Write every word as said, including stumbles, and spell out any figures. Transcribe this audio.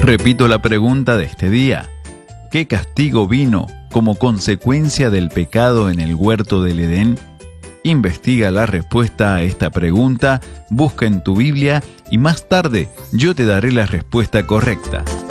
Repito la pregunta de este día. ¿Qué castigo vino como consecuencia del pecado en el huerto del Edén? Investiga la respuesta a esta pregunta, busca en tu Biblia y más tarde yo te daré la respuesta correcta.